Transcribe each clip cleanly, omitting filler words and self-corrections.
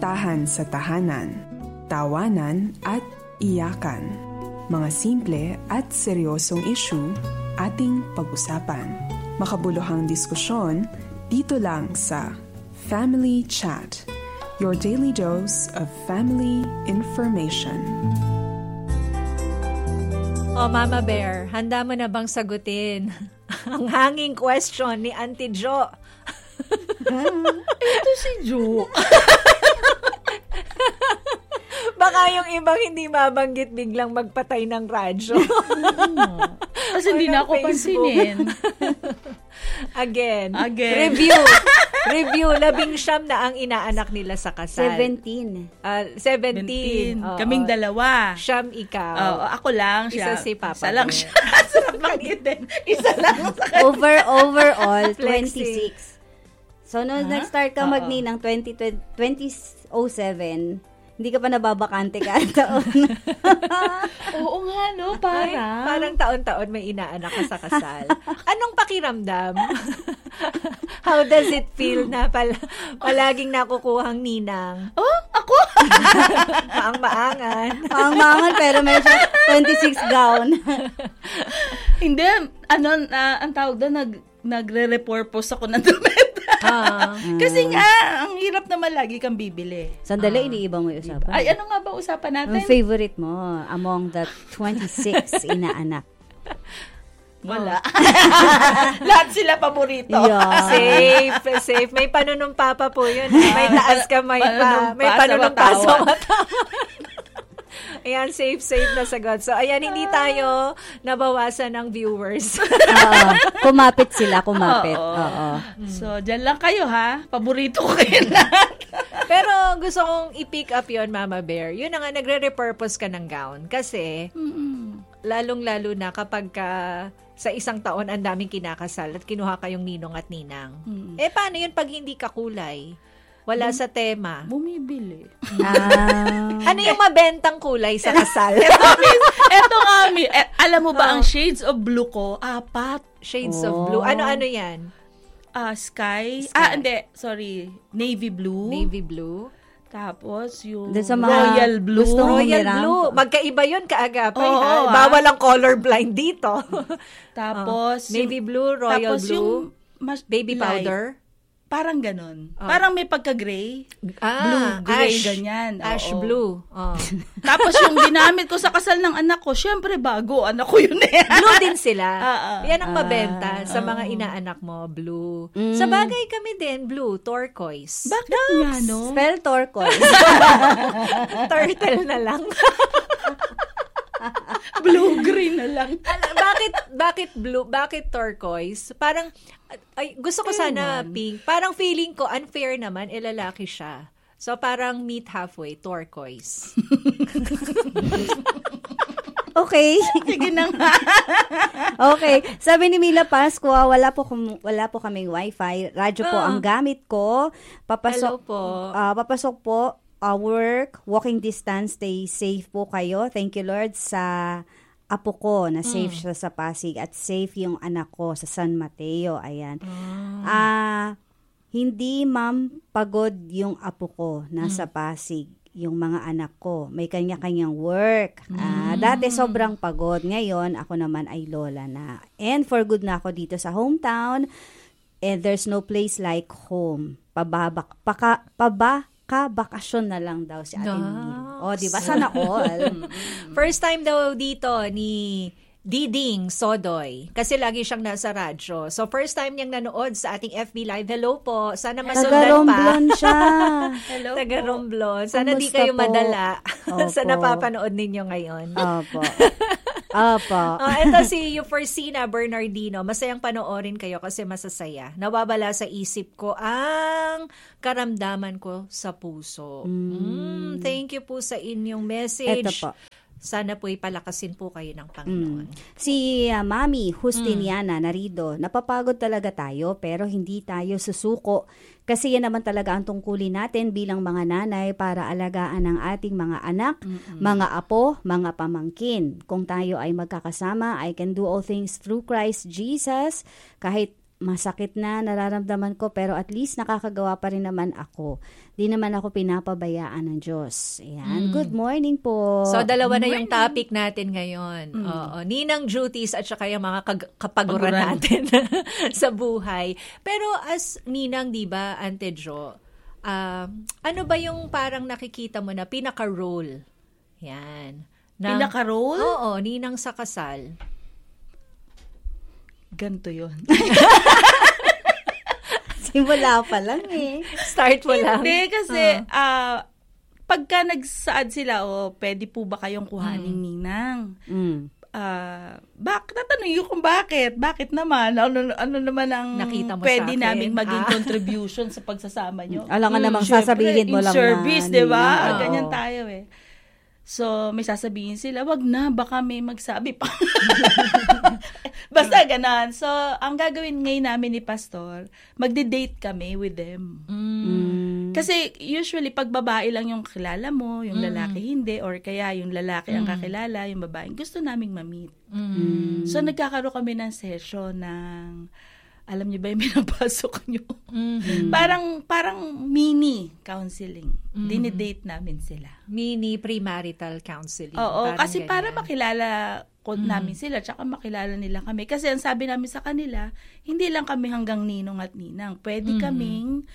kasintahan sa tahanan, tawanan at iyakan. Mga simple at seryosong issue ating pag-usapan. Makabuluhang diskusyon dito lang sa Family Chat, your daily dose of family information. Oh, Mama Bear, handa mo na bang sagutin ang hanging question ni Auntie Jo? Ito si Jo. Baka yung ibang hindi mabanggit biglang magpatay ng radyo. Kasi hindi na ako pansinin. Again. Review. 19 na ang inaanak nila sa kasal. 17. 17. Kaming dalawa. Siyam ikaw. Ako lang siya. Isa si Papa. Isa lang siya. Sarap din. Isa lang sa kanya. Overall, 26. So, nung nag-start ka magninang 2007, hindi ka pa nababakante ka taon. Oo nga, no? Parang taon-taon may inaanak ka sa kasal. Anong pakiramdam? How does it feel na palaging nakukuhang ninang? Oh, ako? Maang-maangan. Maang-maangan, pero may 26 gown. Hindi. Ang tawag doon, nagre-repurpose ako ng damit. Kasi nga, ang hirap naman lagi kang bibili. Sandali, iniiba mo yung usapan. Ay, ano nga ba usapan natin? Ang favorite mo among the 26 inaanak? Wala. Lahat sila paborito. Yeah. Safe. May panunumpa pa po yun. May taas ka, may panunumpa sa mata. Ayan, safe na sagot. So, ayan, hindi tayo nabawasan ng viewers. Kumapit sila. Oo. So, dyan lang kayo, ha? Paborito ko kayo lahat. Pero gusto kong i-pick up yon, Mama Bear. Yun na nga, nagre-repurpose ka ng gown. Kasi, lalong-lalo na kapag sa isang taon, ang daming kinakasal at kinuha kayong ninong at ninang. Paano yun pag hindi ka kulay? Wala sa tema. Bumibili. Ano yung mabentang kulay sa kasal? Eto nga, alam mo ba ang shades of blue ko? 4 shades of blue. Ano yan? Sky. Hindi. Sorry. Navy blue. Tapos yung royal blue. Royal blue. Magkaiba yun kaagapay. Bawal ang colorblind dito. Tapos navy blue, royal blue, baby powder. Parang ganon. Parang may pagka-gray. Blue, gray, ganyan. Ash blue. Tapos yung ginamit ko sa kasal ng anak ko, syempre bago. Anak ko yun eh. Blue din sila. Yan ang mabenta sa mga inaanak mo. Blue. Sa bagay kami din, blue, turquoise. Bakit nga, no? Spell turquoise. Turtle na lang. Blue-green na lang. Bakit blue? Bakit turquoise? Parang, gusto ko sana pink. Parang feeling ko, unfair naman, lalaki siya. So, parang meet halfway, turquoise. Okay. Sige na nga. Okay. Sabi ni Mila Pascua, wala po kaming wifi. Radyo po ang gamit ko. Hello po. Papasok po. Work, walking distance, stay safe po kayo. Thank you, Lord, sa apo ko na safe siya sa Pasig at safe yung anak ko sa San Mateo. Ayan. Hindi, ma'am, pagod yung apo ko nasa Pasig. Yung mga anak ko, may kanya-kanyang work. Dati sobrang pagod. Ngayon, ako naman ay lola na. And for good na ako dito sa hometown. And there's no place like home. Bakasyon na lang daw si Ate Mil. Diba? Sana all. First time daw dito ni Diding Sodoy. Kasi lagi siyang nasa radyo. So, first time niyang nanood sa ating FB Live. Hello po. Sana masundan pa. Taga-Romblon siya. Hello po. Taga-Romblon. Sana di kayo madala sa napapanood ninyo ngayon. Opo. Ito si Euphorcina Bernardino. Masayang panoorin kayo kasi masasaya. Nawawala sa isip ko ang karamdaman ko sa puso. Thank you po sa inyong message. Ito po. Sana po'y palakasin po kayo ng Panginoon. Si Mami Justiniana Narido, napapagod talaga tayo pero hindi tayo susuko kasi yan naman talaga ang tungkulin natin bilang mga nanay para alagaan ang ating mga anak, mga apo, mga pamangkin. Kung tayo ay magkakasama, I can do all things through Christ Jesus. Kahit masakit na nararamdaman ko, pero at least nakakagawa pa rin naman ako. Di naman ako pinapabayaan ng Diyos. Ayan. Good morning po. So, dalawa na yung topic natin ngayon. Oo. Ninang duties at saka yung mga kapaguran natin sa buhay. Pero as ninang, di ba, Ante Jo, ano ba yung parang nakikita mo na pinaka-role? Yan. Pinaka-role? Oo, ninang sa kasal. Ganto yun. Simula pa lang eh. Start mo lang. Hindi, kasi pagka nagsaad sila, pwede po ba kayong kuhaning ninang? Tatanungin kung bakit? Bakit naman? Ano naman ang nakita mo pwede sa akin? naming maging contribution sa pagsasama nyo? Alam nga namang sasabihin mo lang na. Service, di ba? Oo. Ganyan tayo eh. So, may sasabihin sila, wag na, baka may magsabi pa. Basta ganon. So, ang gagawin ngayon namin ni Pastor, magde-date kami with them. Kasi usually, pag babae lang yung kilala mo, yung lalaki hindi, or kaya yung lalaki ang kakilala, yung babae, gusto naming ma-meet. So, nagkakaroon kami ng session ng, alam niyo ba yung pinapasok nyo? Parang mini counseling. Dinidate namin sila. Mini premarital counseling. Oo, kasi ganyan. para makilala namin sila, tsaka makilala nila kami. Kasi ang sabi namin sa kanila, hindi lang kami hanggang ninong at ninang. Pwede kaming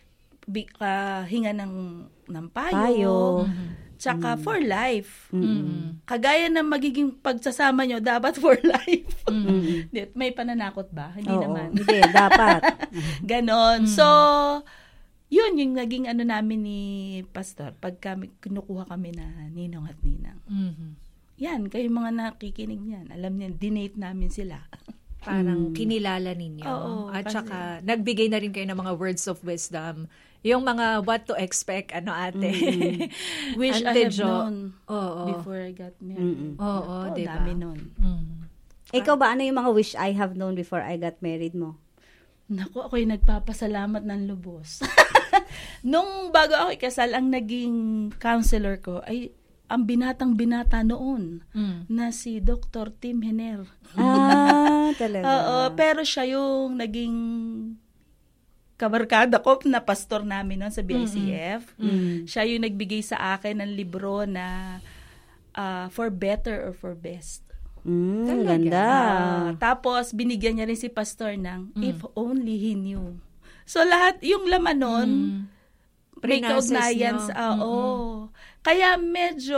hinga ng payo. Tsaka for life. Kagaya ng magiging pagsasama nyo, dapat for life. May pananakot ba? Hindi naman. Hindi, dapat. Ganon. So, yun yung naging namin ni Pastor pag kinukuha kami na ninong at ninang. Yan, kayo mga nakikinig niyan. Alam niyan, dinate namin sila. Parang kinilala ninyo. Oo, at kasi saka, nagbigay na rin kayo ng mga words of wisdom. Yung mga what to expect, ate. Wish Ante I have Jo. known Oo. before I got married. Oo, diba? Dami nun. Ikaw ba, ano yung mga wish I have known before I got married mo? Naku, ako'y nagpapasalamat ng lubos. Nung bago ako ikasal, ang naging counselor ko ay ang binatang-binata noon na si Dr. Tim Hiner. Talaga. Oo, pero siya yung naging kabarkada ko na pastor namin noon sa BICF. Siya yung nagbigay sa akin ng libro na For Better or For Best. Ganda. Tapos, binigyan niya rin si pastor ng If Only He Knew. So, lahat, yung laman nun, may kaugnayan sa, kaya medyo,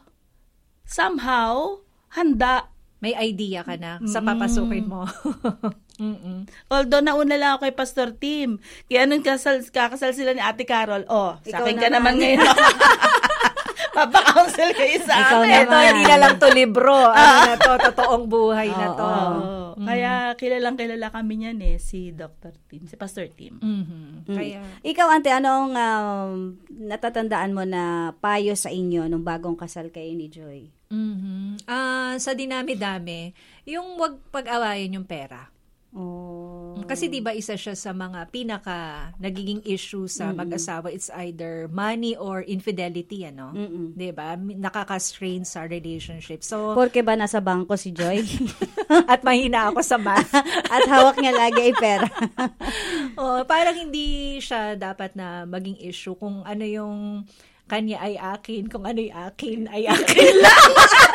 somehow, handa. May idea ka na sa papasukin mo. Although, nauna lang ako kay Pastor Tim. Kaya nung kakasal sila ni Ate Carol, sa akin ka naman ngayon. Papa-counsel kayo sa Ikaw akin. Ito, hindi na lang to libro. Na to, totoong buhay na to. Kaya kilala kami niyan si Dr. Tim, si Pastor Tim. Kaya, Ikaw, Ante, anong natatandaan mo na payo sa inyo nung bagong kasal kayo ni Joy? sa dinami-dami, yung wag pag-awayan yung pera. Kasi 'di ba isa siya sa mga pinaka nagiging issue sa mag-asawa, it's either money or infidelity, 'di ba? Nakaka-strain sa relationship. So Porke ba nasa bangko si Joy? at mahina ako sa math. At hawak niya lagi ay pera. Parang hindi siya dapat na maging issue kung ano yung kanya ay akin, kung ano yung akin ay akin lang.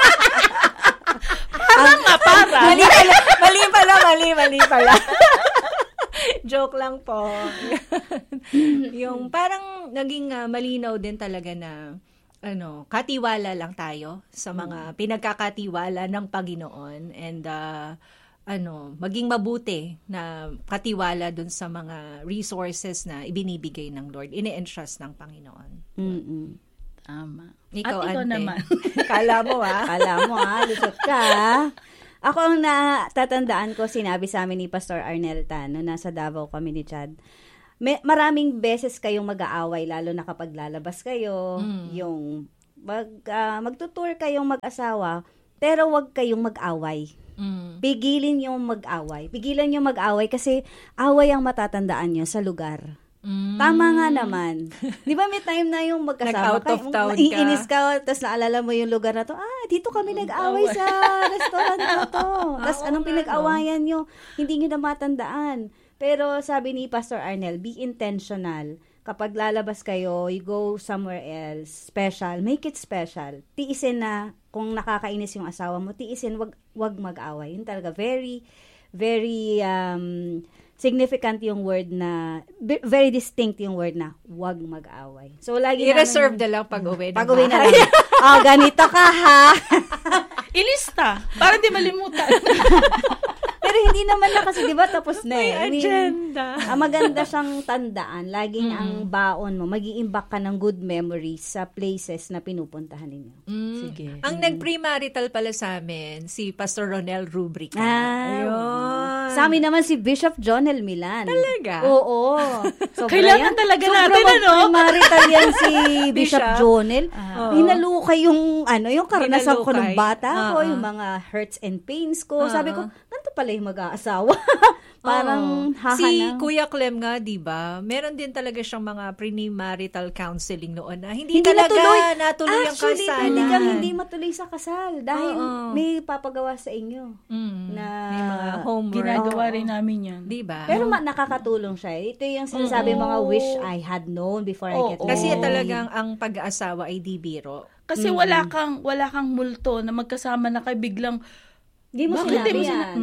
Mali pala. Joke lang po. Yung parang naging malinaw din talaga na katiwala lang tayo sa mga pinagkakatiwala ng Panginoon, and maging mabuti na katiwala dun sa mga resources na ibinibigay ng Lord, ini-entrust ng Panginoon. Tama. Ikaw, At ikaw Ante. naman. Kala mo, lusot ka. Ako ang natatandaan ko, sinabi sa amin ni Pastor Arnel Tan, no, nasa Davao kami ni Chad. Maraming beses kayong mag-aaway, lalo na kapag lalabas kayo, yung magtutour kayong mag-asawa, pero wag kayong mag-away. Pigilan yung mag-away kasi away ang matatandaan nyo sa lugar. Tama nga naman. Di ba may time na yung magkasama Nag-out of town ka. iinis ka, tapos naalala mo yung lugar na to, dito kami nag-away sa restaurant na to. Tapos anong pinag-awayan nyo? Hindi nyo na matandaan. Pero sabi ni Pastor Arnel, be intentional. Kapag lalabas kayo, you go somewhere else, special, make it special. Tiisin na, kung nakakainis yung asawa mo, tiisin, wag mag-away. Yun talaga, very, very, significant yung word na, very distinct yung word na, wag mag-away. So, lagi I-reserve na lang pag-uwi. Pag-uwi na lang. Ganito ka ha. Ilista, para di malimutan. Pero hindi naman na kasi, di ba, tapos na eh. May agenda. Maganda siyang tandaan. Laging ang baon mo, mag-i-imbak ka ng good memories sa places na pinupuntahan ninyo. Sige. Ang nag-premarital pala sa amin, si Pastor Ronel Rubrica. Ayun. Sa amin naman si Bishop John L. Milan. Talaga? Oo. Kailangan talaga natin, Premarital yan si Bishop Jonel. Hinalukay yung karanasan ko ng bata ko, yung mga hurts and pains ko. Sabi ko, ganito pala yung mag-aasawa. Parang si Kuya Clem nga, di ba? Meron din talaga siyang mga premarital counseling noon na hindi talaga natuloy ang kasal. Actually, hindi matuloy sa kasal dahil may papagawa sa inyo na may mga homework. Ginagawa rin namin yan. Di ba? Pero nakakatulong siya. Ito yung sinasabi mga wish I had known before I get married. Kasi talagang ang pag-aasawa ay di biro. Kasi wala kang multo na magkasama na kayo biglang Hindi mo sinabi yan.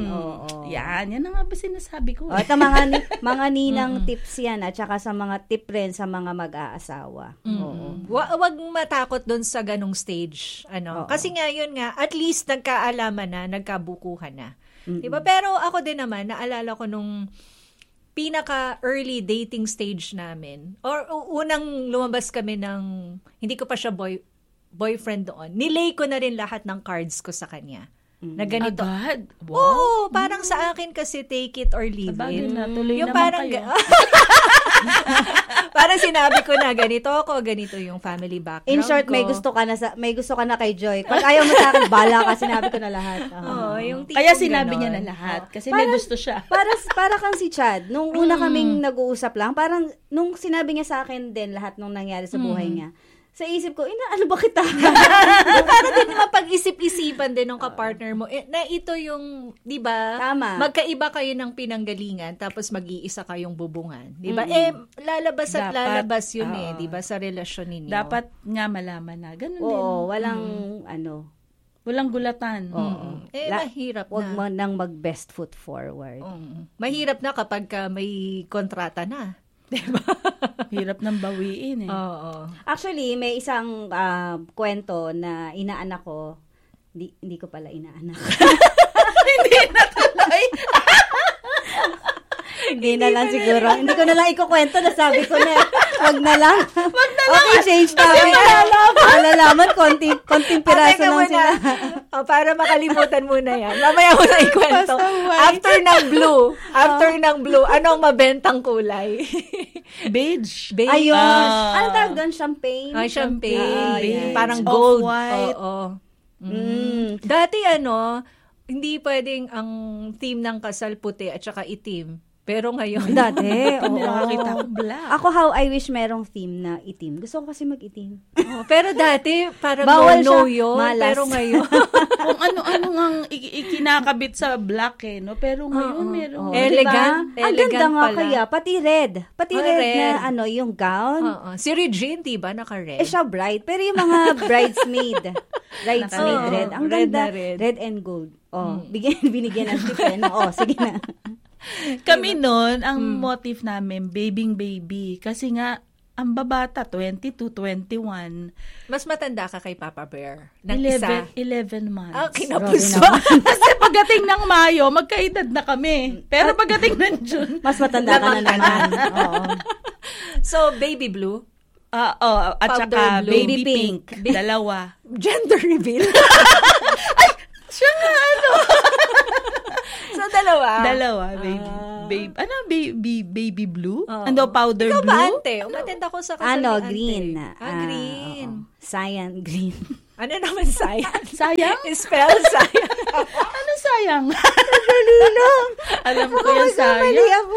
Yan ang nga ba sinasabi ko. Ito mga ninang tips yan at saka sa mga tip rin sa mga mag-aasawa. Wag matakot doon sa ganong stage. Kasi nga yun nga, at least nagkaalaman na, nagkabukuhan na. Diba? Pero ako din naman, naalala ko nung pinaka-early dating stage namin, or unang lumabas kami ng, hindi ko pa siya boyfriend doon, nilay ko na rin lahat ng cards ko sa kanya. Na ganito. Agad? Wow. Oo, parang sa akin kasi take it or leave it. Tuloy yung naman parang kayo. parang sinabi ko na ganito ako, ganito yung family background In short, ko. may gusto ka na kay Joy. Pag ayaw mo sa akin, bala ka, sinabi ko na lahat. Yung Kaya sinabi niya na lahat kasi may gusto siya. Para kang si Chad, nung una kaming nag-uusap lang, parang nung sinabi niya sa akin din lahat nung nangyari sa buhay niya, sa isip ko, ano ba kita? Para din mapag-isip-isipan din ng kapartner mo. Na ito yung, di ba? Tama. Magkaiba kayo ng pinanggalingan, tapos mag-iisa kayong bubungan. Di ba? Lalabas at lalabas yun di ba? Sa relasyon ninyo. Dapat nga malaman na. Ganun din. Oo, walang gulatan. Mahirap Huwag na. mo nang mag-best foot forward. Mahirap na kapag may kontrata na. Diba? Hirap nang bawiin eh. Oo. Actually, may isang kwento na inaanak ko. Hindi ko pala inaanak. Hindi na tuloy. Hindi na lang siguro. Hindi ko na lang ikukwento. Nasabi ko na. Wag na lang. Okay, change topic. Malalaman, konting piraso lang sila. Para makalimutan mo na yan. Mamaya mo na ikwento. After ng blue, anong mabentang kulay? Beige. Ayun. Ano tawag doon? Champagne? Champagne. Parang Off gold. white. Oo. Dati hindi pwedeng ang theme ng kasal puti at saka itim. Pero ngayon. Dati, nakakita ko black. Ako, how I wish merong theme na itim. Gusto ko kasi mag-itim. Pero dati, parang bawal no siya. yun. Malas. Pero ngayon. Kung ano-ano ang ikinakabit sa black no? Pero ngayon meron. Elegant. Diba? Ang ganda nga pala. kaya. Pati red. red. Na yung gown. Si Regine, diba, naka-red? Siya bright. Pero yung mga bridesmaid red. Ang red ganda. na red. Red and gold. Binigyan ng tip. Sige na. Kami noon, ang motif namin, baby. Kasi nga, ang babata, 22, 21. Mas matanda ka kay Papa Bear. 11 months. Kinapos ba? Kasi pagdating ng Mayo, magkaedad na kami. Pero pagdating ng June, mas matanda ka na naman. Oo. So, baby blue? at saka blue. baby pink. Dalawa. Gender reveal? Siya nga, So, dalawa, baby. Baby blue? Oh. Powder Ikaw blue? ba, ante? Umatend ako sa kasal ni ante. Green. Green. Cyan green. Ano naman sayang? Sayang? Spell sayang. Ano sayang? Dali lang. Alam ko yung sayang. Mali ako.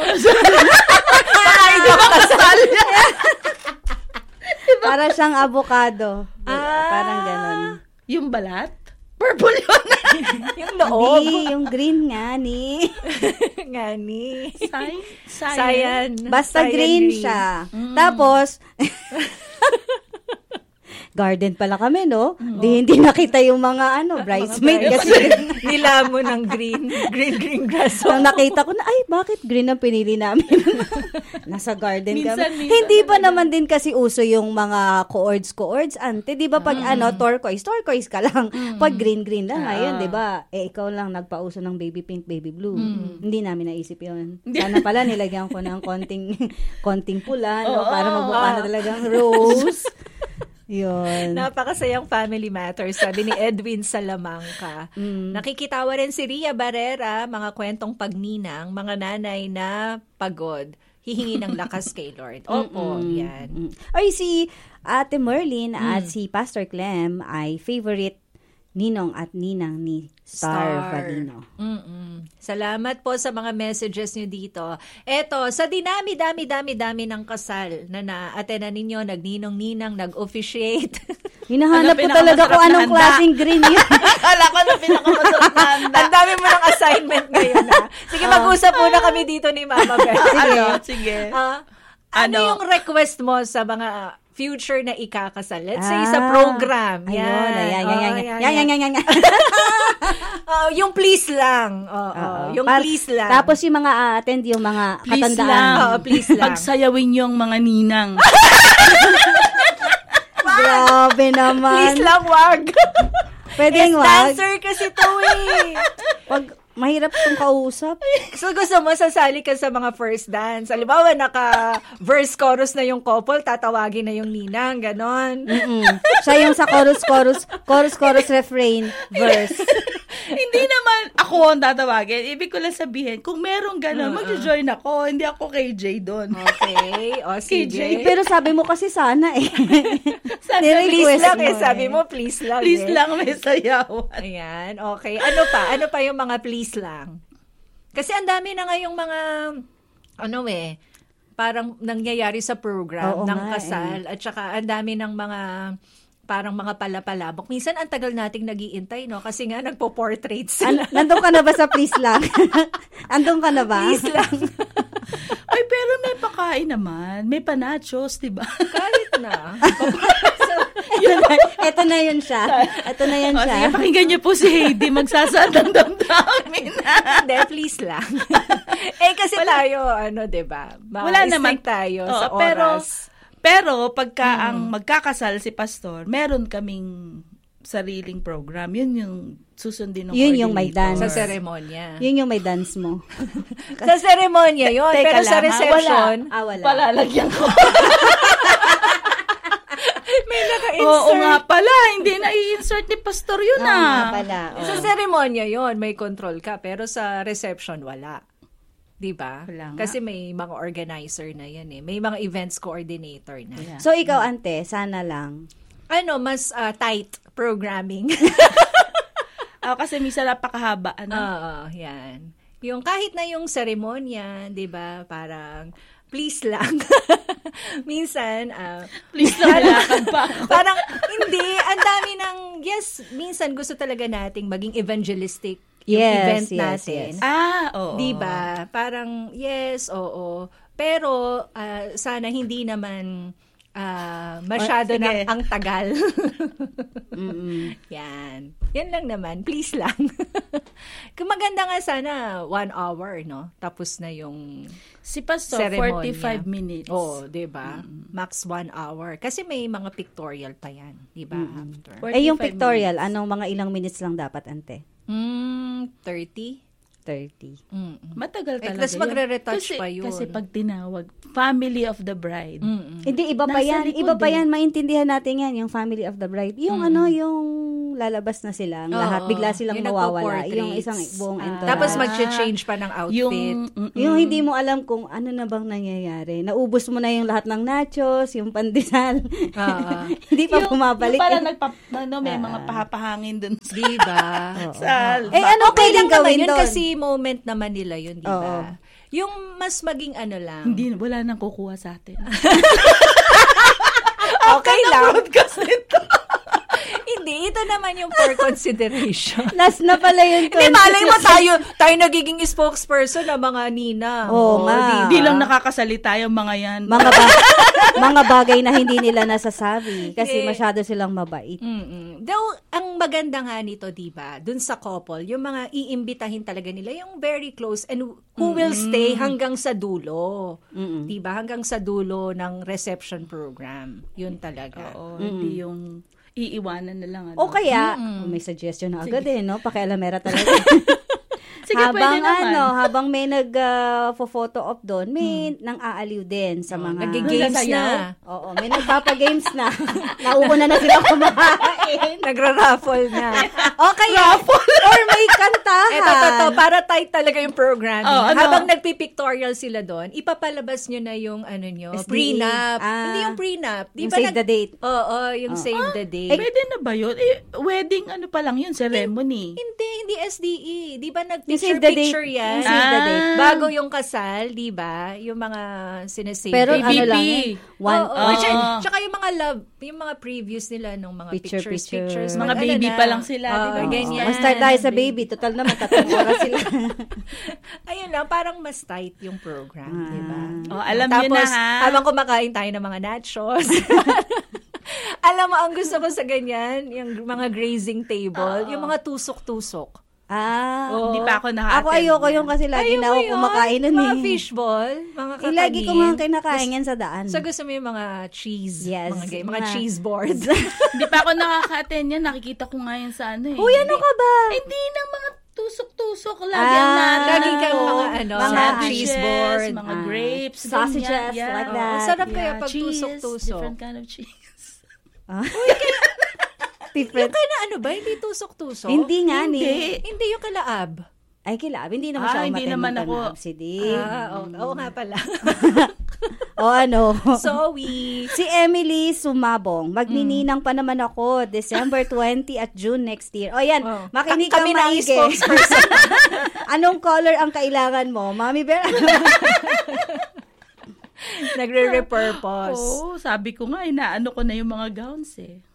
Para siyang avocado. Parang ganon. Yung balat? Purple yun. Yung loob. Hindi, yung green nga ni. Ngani. Sayan. Basta green siya. Tapos, garden pala kami, no? Hindi nakita yung mga bridesmaid kasi nila mo ng green grass. nang nakita ko na, ay, bakit green ang pinili namin? Nasa garden Minsan, kami. Hindi ba naman din kasi uso yung mga coords, ante? Di ba pag turquoise ka lang. Pag green lang. Ngayon, di ba? Ikaw lang nagpauso ng baby pink, baby blue. Hindi namin naisip yun. Sana pala nilagyan ko ng konting pula, no? Para mabukha na talagang rose. Yun. Napakasayang Family Matters, sabi ni Edwin Salamanca. Nakikitawa rin si Ria Barrera, mga kwentong pagninang, mga nanay na pagod, hihingi ng lakas kay Lord. Opo, yan. Ay, si Ate Merlin at si Pastor Clem ay favorite ninong at ninang ni Star Valino. Salamat po sa mga messages nyo dito. Eto, sa dinami-dami ng kasal na na-attenan ninyo, nagninong-ninang, nag-officiate. Hinahanap ko talaga kung anong klaseng green yun. Akala ko na pinakamasarap na handa. Ang dami mo ng assignment ngayon, ha? Sige, mag-usap muna kami dito ni Mama Beth. Sige. Ano yung request mo sa mga future na ikakasal? Let's say sa program. Yan. Yung please lang. Yung please lang. Tapos yung mga attend yung mga Please katandaan. lang. Please lang. Pagsayawin yung mga ninang. Grabe naman. Please lang, wag. Pwedeng wag. Dancer kasi to eh. Pag mahirap itong kausap. So gusto mo sasali ka sa mga first dance. Halimbawa, naka-verse chorus na yung couple, tatawagin na yung ninang, ganon. Siya yung sa chorus, refrain, verse. Hindi naman ako ang tatawagin. Ibig ko lang sabihin, kung merong gano'n, mag-join ako. Hindi ako KJ doon. Okay. O, sige. Pero sabi mo kasi sana eh. Please lang mo eh. Sabi mo, please lang Please eh. lang, may sayawan. Ayan, okay. Ano pa yung mga please lang? Kasi ang dami na ngayong mga, parang nangyayari sa program ng kasal. At saka ang dami ng mga parang mga palapalabok. Minsan, ang tagal nating nag-iintay, no? Kasi nga, nagpo-portrait sila. Nandun ka na ba sa please lang? Andun ka na ba? Please lang. Ay, pero may pakain naman. May panachos, diba? Kahit na. Ito na yun siya. Sige, pakinggan niyo po si Heidi. Magsasaad ng damdamin. Hindi, please lang. Kasi tayo, diba? Wala naman tayo sa oras. Pero pagka ang magkakasal si pastor, meron kaming sariling program. Yun yung susundin ng coordinator. Yun yung may dance. Sa seremonya. Yun yung may dance mo. Sa seremonya yun. Pero sa reception, wala. Palalagyan ko. may naka-insert. Oo nga pala, hindi na i-insert ni pastor yun pala. Sa seremonya yun, may control ka. Pero sa reception, wala. Diba? Kasi may mga organizer na yan eh. May mga events coordinator na. Yeah. So, ikaw, ante, sana lang. Mas tight programming. Kasi minsan napakahaba. Yan. Yung kahit na yung seremonya, diba? Parang, please lang. Minsan, please lang, lakad pa. Parang, hindi. Ang dami minsan gusto talaga nating maging evangelistic yung event natin. Yes. Oo. Diba? Parang, yes, oo. Pero, sana hindi naman masyado na ang tagal. Yan. Yan lang naman. Please lang. Kung maganda nga sana 1 hour, no? Tapos na yung si pastor, ceremonya. 45 minutes. Diba? Max 1 hour. Kasi may mga pictorial pa yan. Diba? After. Yung pictorial, minutes. Anong mga ilang minutes lang dapat, ante? 30. Matagal talaga. Tapos magre-retouch pa yun. Kasi pag tinawag, family of the bride. Hindi, iba pa yan. Iba pa yan. Maintindihan natin yan, yung family of the bride. Yung yung lalabas na sila, lahat bigla silang mawawala. Yung isang buong entourage. Tapos mag-change pa ng outfit. Yung hindi mo alam kung ano na bang nangyayari. Naubos mo na yung lahat ng nachos, yung pandesal. Hindi pa bumabalik. Yung parang may mga pahapahangin dun. Diba? Ano okay lang gawin yun doon? Kasi moment naman nila yun, diba? Yung mas maging lang. Hindi, wala nang kukuha sa atin. Okay lang. Hindi, ito naman yung for consideration. Last na pala yun. Hindi, malay mo tayo nagiging spokesperson ng mga nina. Hindi lang nakakasalita yung mga yan. Mga bagay na hindi nila nasasabi kasi masyado silang mabait. Though, ang maganda nga nito, diba, dun sa couple, yung mga iimbitahin talaga nila, yung very close and who will stay hanggang sa dulo. Diba? Hanggang sa dulo ng reception program. Yun talaga. Hindi yung iiwanan na lang. O kaya, may suggestion na agad no? Pakialamera talaga. Sige, habang may nag-photo op doon, may nang aaliw din sa mga nag-games na. Oo, may nagpapa-games na. Nauuna na sila kumain. Nagra-raffle na. Okay, raffle. Or may kantahan. Ito, para tight talaga yung programming. Habang nagpipictorial sila doon, ipapalabas nyo na yung prenup. Hindi yung prenup. Yung save the date. Oo, yung save the date. Pwede na ba yun? Wedding pa lang yun, ceremony. Hindi SDE. Di ba picture yan? Save the date. Bago yung kasal, di ba? Yung mga sinesave. Pero PVP. Tsaka yung mga yung mga previews nila nung mga pictures. Mga baby pa lang sila. Diba? Ganyan. Start tayo sa baby. Total naman, 3 oras sila. Ayun lang, parang mas tight yung program, di ba? Alam niyo na ha. Habang kumakain tayo ng mga nachos. Alam mo, ang gusto ko sa ganyan, yung mga grazing table, yung mga tusok-tusok. Hindi pa ako nakaka-attend. Ako ayoko yung kasi lagi na ako kumakain nun mga fishball, mga kakanin. Lagi ko nga kinakain yan sa daan. So gusto mo yung mga cheese, yes, mga cheese boards. Hindi pa ako nakaka-attend yan. Nakikita ko nga yan sa Uy, ano ka ba? Hindi ng mga tusok-tusok. Lagi ang lagi kang mga cheese board, mga grapes, sausages, like that. Sarap kaya pag tusok-tusok. Different kind of cheese. Different. Yung kaya ba? Hindi tusok-tusok? Hindi nga Hindi yung kalaab. Ay, kilaab. Hindi naman siya hindi naman ako. Si Dave. Oo nga pala. Si Emily Sumabong. Magnininang pa naman ako. December 20 at June next year. Yan. Makinig kang maigi. Anong color ang kailangan mo? Mami Bear? Nagre-repurpose. Sabi ko nga, inaano ko na yung mga gowns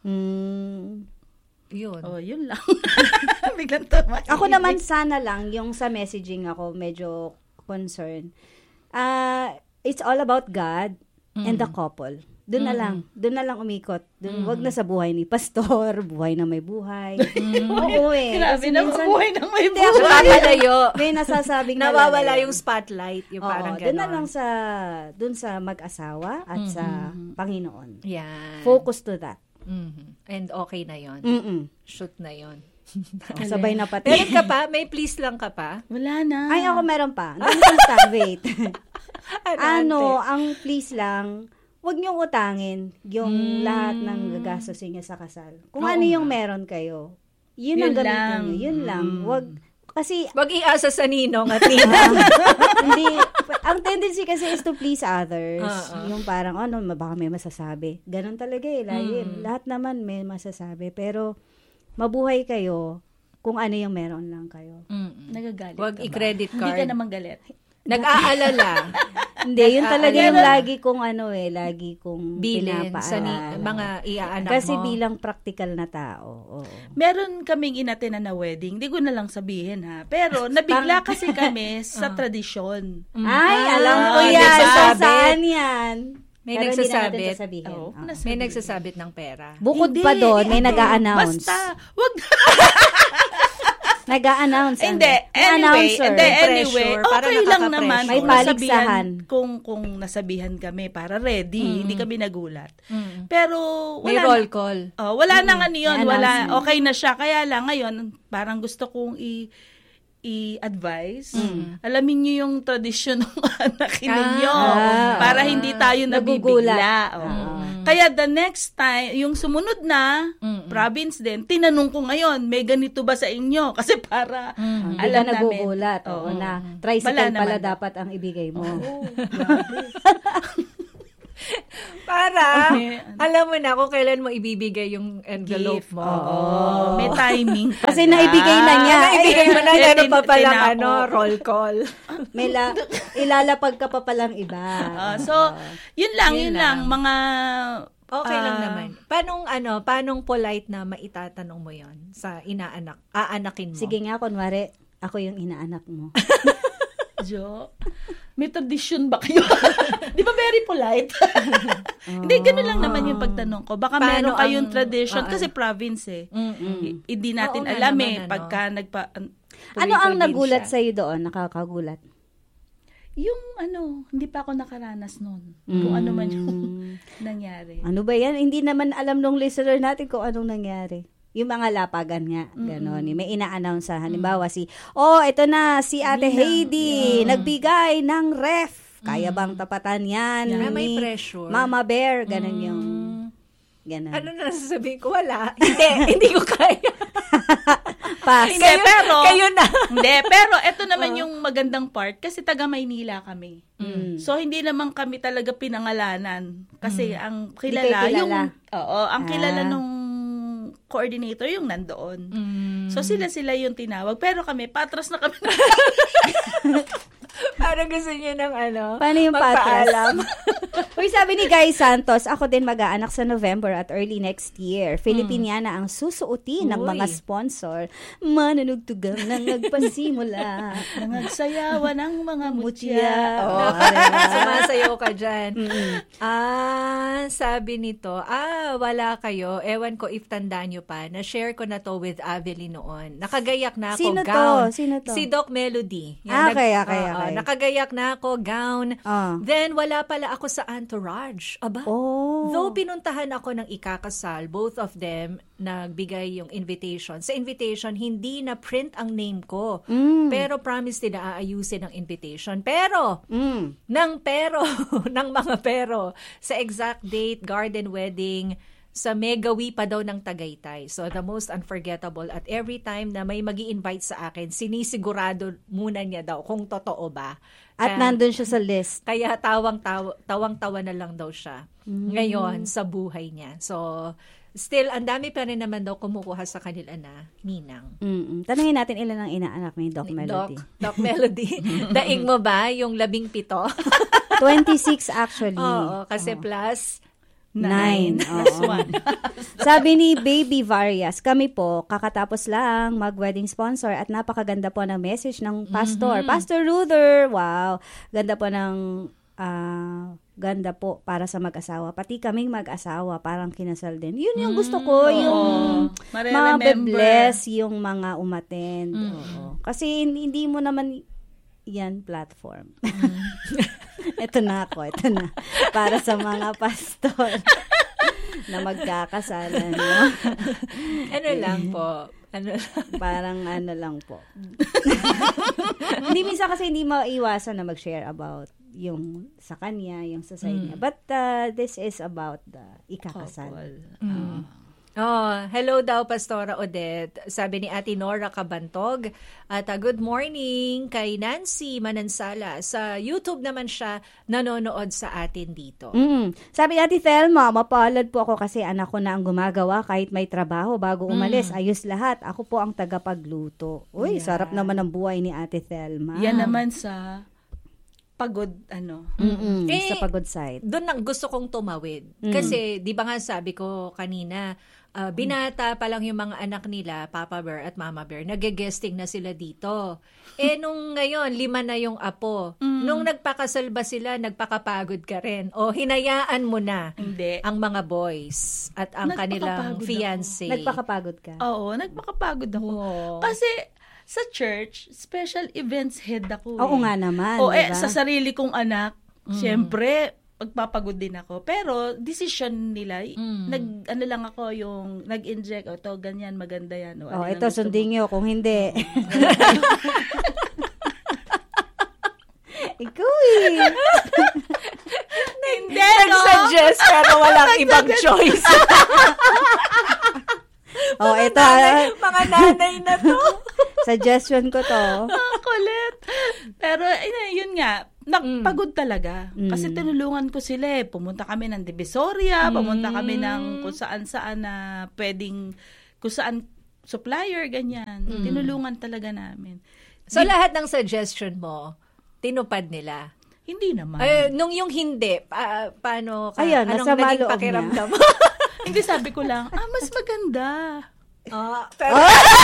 Yun. Yun lang. Biglang tumakilig. Ako naman sana lang, yung sa messaging ako, medyo concerned. It's all about God and the couple. Doon na lang umikot. Wag na sa buhay ni pastor, buhay na may buhay. Oo Grabe na buhay na may buhay. Napapalayo. May nasasabing nawawala yung spotlight, yung parang gano'n. Doon na lang sa mag-asawa at sa Panginoon. Yan. Focus to that. And okay na yon. Shoot na yon. Sabay na pati. Meron ka pa? May please lang ka pa? Wala na. Ay, ako meron pa. Wait. Ang please lang, huwag niyong utangin yung lahat ng gagastusin niyo sa kasal. Kung ano yung meron kayo, yun ang gamitin niyo. Yun lang. Wag iasa sa ninong at nina. Hindi. Ang tendency kasi is to please others. Yung parang, baka may masasabi. Ganon talaga lagi. Lahat naman may masasabi. Pero, mabuhay kayo kung ano yung meron lang kayo. Nagagalit wag i-credit card. Hindi ka naman galit. Nag-aalala. Hindi, yun talaga yung lagi kong bilin sa mga iaanak mo. Kasi bilang practical na tao. Meron kaming inatenan na wedding. Hindi ko na lang sabihin Pero nabigla kasi kami sa tradisyon. Ay, alam ko yan. Saan yan? May nagsasabit. May nagsasabit ng pera. Bukod pa doon, may nag-a-announce. Basta, wag nag-a-announce. Anyway, okay lang naman. May paligsahan. Kung nasabihan kami para ready, hindi kami nagulat. Pero, may roll call. Wala nang yun. Okay na siya. Kaya lang ngayon, parang gusto kong i-advise. Alamin niyo yung tradisyon ng anak ninyo para hindi tayo nabibigla. Kaya the next time, yung sumunod na province din, tinanong ko ngayon, may ganito ba sa inyo? Kasi para alam namin. Nagugulat. Na tricycle pala dapat ang ibigay mo. Para, alam mo na kung kailan mo ibibigay yung envelope mo. May timing. Kasi naibigay na niya. Naibigay mo na, meron pa palang roll call. Ilalapag ka pa palang iba. So, yun lang. Mga okay lang naman. Paanong polite na maitatanong mo yon sa aanakin mo? Sige nga, kunwari, ako yung inaanak mo. Jo, may tradisyon ba kayo? Di ba very polite? Hindi, gano'n lang naman yung pagtanong ko. Baka meron kayong tradition kasi province hindi natin alam pagka ano ang nagulat sa'yo doon? Nakakagulat? Yung hindi pa ako nakaranas noon. Kung ano man yung nangyari. Ano ba yan? Hindi naman alam nung listener natin kung anong nangyari. Yung mga lapagan nga, gano'n. May ina-announce halimbawa ito na, si Ate Heidi, nagbigay ng ref. Kaya bang tapatan yan? May pressure. Mama Bear, gano'n yung, gano'n. Ano na nasasabihin ko? Wala. Hindi ko kaya. Pass. Kayo na. Hindi, pero ito naman yung magandang part, kasi taga Maynila kami. So, hindi naman kami talaga pinangalanan. Kasi ang kilala, ang kilala nung coordinator yung nandoon. So, sila yung tinawag. Pero kami, patras na kami. Parang gusto niyo ng paano yung patras? Uy, sabi ni Guy Santos, ako din mag-aanak sa November at early next year. Filipiniana ang susuotin ng mga sponsor. Manunugtugang nang nagpasimula. Nangagsayawan ng mga mutya. Sumasayaw ka dyan. Sabi nito, wala kayo. Ewan ko if tandaan nyo pa. Na-share ko na to with Avelyn noon. Nakagayak na ako, Sino to? Si Doc Melody. Okay. Nakagayak na ako, gown. Then, wala pala ako sa entourage. Aba? Though pinuntahan ako ng ikakasal, both of them nagbigay yung invitation. Sa invitation, hindi na print ang name ko. Pero promise din na aayusin ang invitation. Pero, ng mga pero, sa exact date, garden wedding, sa Megawi pa daw ng Tagaytay. So, the most unforgettable. At every time na may magi-invite sa akin, sinisigurado muna niya daw kung totoo ba. At nandun siya sa list. Kaya tawang-tawa na lang daw siya ngayon sa buhay niya. So, still, ang dami pa rin naman daw kumukuha sa kanila na ninang. Tanungin natin ilan ang inaanak ni Doc Melody. Doc Melody. Daing mo ba yung 17? 26 actually. Oo, kasi plus 9. Sabi ni Baby Varias, kami po, kakatapos lang mag-wedding sponsor at napakaganda po ng message ng pastor. Pastor Ruther, wow. Ganda po para sa mag-asawa. Pati kaming mag-asawa, parang kinasal din. Yun yung gusto ko, yung ma-bless yung mga umattend. Kasi hindi mo naman yan platform. Ito na. Para sa mga pastor na magkakasalan. Lang po. Parang lang po. Hindi minsan kasi hindi maiwasan na mag-share about yung sa kanya, yung sa side niya. But this is about the ikakasal. Hello daw, Pastora Odette. Sabi ni Ate Nora Kabantog. At good morning kay Nancy Manansala. Sa YouTube naman siya nanonood sa atin dito. Sabi ni Ate Thelma, mapalad po ako kasi anak ko na ang gumagawa kahit may trabaho bago umalis. Ayos lahat. Ako po ang tagapagluto. Uy, sarap naman ang buhay ni Ate Thelma. Yan naman sa pagod, sa pagod side. Doon gusto kong tumawid. Kasi, di ba nga sabi ko kanina, binata pa lang yung mga anak nila, Papa Bear at Mama Bear, nag-guesting na sila dito. Nung ngayon, 5 na yung apo. Nung nagpakasal ba sila, nagpakapagod ka rin? O hinayaan mo na ang mga boys at ang kanilang fiancé? Nagpakapagod ka? Oo, nagpakapagod ako. Kasi sa church, special events head ako. Oo nga naman. Diba? Sa sarili kong anak, siyempre, pagpapagod din ako. Pero, decision nila, ano lang ako yung, nag-inject, to, ganyan, maganda yan. Ito, sundin nyo, kung hindi. Ikaw Hindi, Nag-suggest, pero walang ibang choice. Ito. Mga nanay na to. Suggestion ko to. Kulit. Pero, yun nga, pagod talaga. Kasi tinulungan ko sila Pumunta kami ng Divisoria, pumunta kami ng kung saan-saan na pwedeng, kung saan supplier, ganyan. Tinulungan talaga namin. So, lahat ng suggestion mo, tinupad nila? Hindi naman. Nung yung hindi, paano ka? Ayan, anong nasa naging maloob pakiramdam mo? Hindi, sabi ko lang, mas maganda. Pero,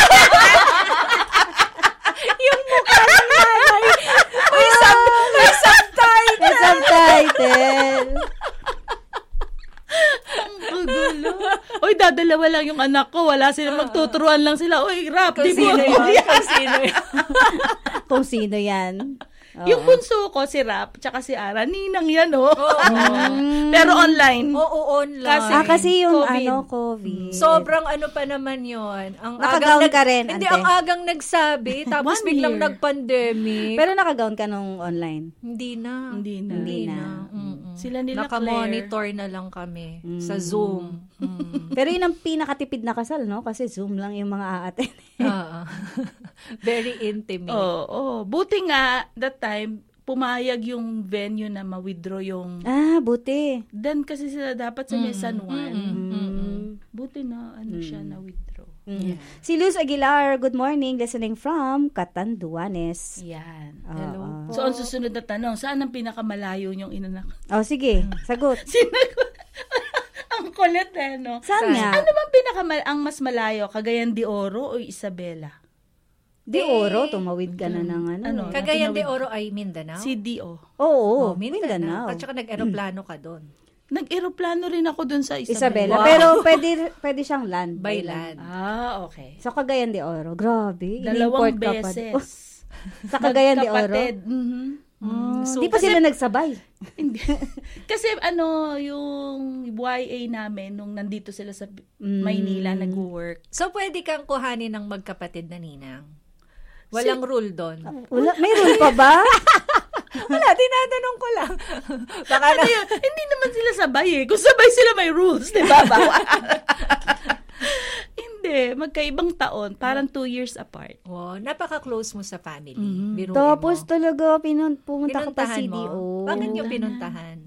yung mukha ng nanay, may subtitle. May subtitle. Ang gugulo. Oy, dadalawa lang yung anak ko. Wala sila, magtuturuan lang sila. Oy, rap, Kung di mo. sino yun? Kung sino yun? Kung sino yan. Yung bunso ko, si Rap, tsaka si Ara, ninang yan, Pero online. Oo, online. Kasi yung COVID. COVID. Sobrang pa naman yun. Nakagown ka rin, Hindi, ante. ang agang nagsabi, tapos 1 biglang year. nag-pandemic. Pero nakagown ka nung online. Hindi na. Hindi na. Sila nila Naka-monitor na lang kami sa Zoom. Pero yun ang pinakatipid na kasal, no? Kasi Zoom lang yung mga aaten. Very intimate. Oo. Buti nga, that time, pumayag yung venue na ma-withdraw yung... Buti. Then kasi sila dapat sa San Juan. Buti na, siya na-withdraw. Yeah. Si Luz Aguilar, good morning, listening from Catanduanes. Yan. Hello po. So, ang susunod na tanong, saan ang pinakamalayo yung inanak? Sige, sagot. Sinagot. Ang kulit no? Saan nga? Ano bang ang mas malayo? Cagayan de Oro o Isabela? De Oro, tumawid ka na ng ano. Cagayan de Oro ay Mindanao? CDO. Oo, Mindanao. At saka nag-aeroplano ka doon. Nag-aeroplano rin ako doon sa Isabela. Wow. Pero pwede siyang land. By land. Okay. Sa Cagayan de Oro. Grabe. Dalawang in-import ka pa. beses. Sa Cagayan de Oro. Magkapatid. So, di pa sila nagsabay. Hindi. Kasi yung YA namin, nung nandito sila sa Maynila, nag-work. So, pwede kang kuhanin ng magkapatid na ninang? Walang rule doon? May rule pa ba? Wala, tinatanong ko lang. Baka na... Hindi naman sila sabay Kung sabay sila, may rules, di ba? Hindi. Magkaibang taon. Parang 2 years apart. Wow, napaka-close mo sa family. Biruin Tapos mo. talaga, pumunta ka pa Pinuntahan CDO. mo? Bakit nyo pinuntahan?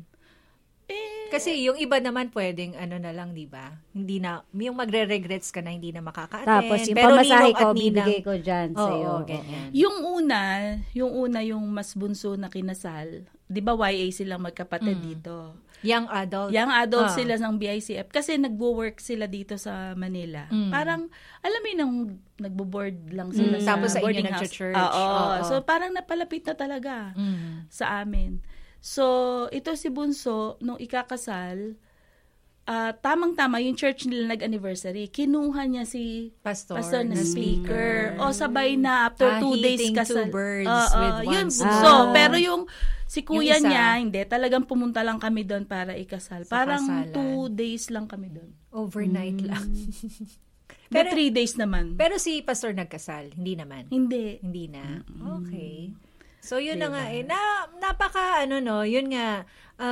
Kasi yung iba naman pwedeng na lang, di ba? Hindi na, yung magre-regrets ka na hindi na makaka-attend. Tapos yung pero pamasahe ninong at ko, ninang, bibigay ko dyan sa'yo. Oo, ganyan. Yung mas bunso na kinasal, di ba YA silang magkapatid dito? Young adult. Young adult sila ng BICF kasi nagwo-work sila dito sa Manila. Parang, alam mo yung nagbo-board lang sila sa Tapos sa inyo boarding house. nag-church. Oo. So, parang napalapit na talaga sa amin. So, ito si Bunso, nung ikakasal, tamang-tama, yung church nila nag-anniversary, kinuha niya si Pastor na na speaker. O sabay na after 2 days hitting kasal. two birds with one Yun, stone. Bunso. Pero yung si kuya Yung isa. niya, hindi. Talagang pumunta lang kami doon para ikasal. Sa Parang kasalan. 2 days lang kami doon. Overnight lang. Pero 3 days naman. Pero si Pastor nagkasal, hindi naman. Hindi. Hindi na. Okay. So, yun na nga napaka, yun nga,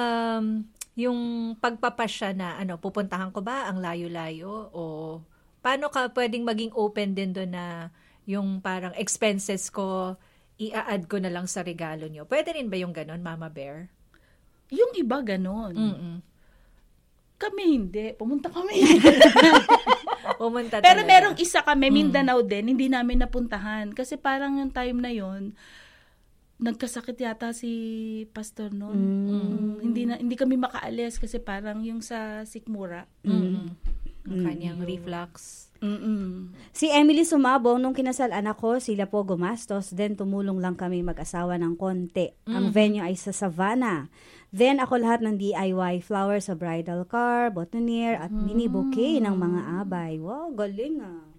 yung pagpapasya na, pupuntahan ko ba ang layo-layo? O paano ka pwedeng maging open din doon na yung parang expenses ko, i-add ko na lang sa regalo nyo? Pwede rin ba yung ganon, Mama Bear? Yung iba ganon. Kami hindi. Pumunta kami. Pumunta Pero talaga. merong isa kami, Mindanao din, hindi namin napuntahan. Kasi parang yung time na yon nagkasakit yata si Pastor noon. Hindi kami makaalis kasi parang yung sa Sikmura. Ang kanyang reflux. Si Emily Sumabong, nung kinasal anak ko, sila po gumastos. Then tumulong lang kami mag-asawa ng konti. Ang venue ay sa Savannah. Then ako lahat ng DIY flowers sa bridal car, boutonniere, at mini bouquet ng mga abay. Wow, galing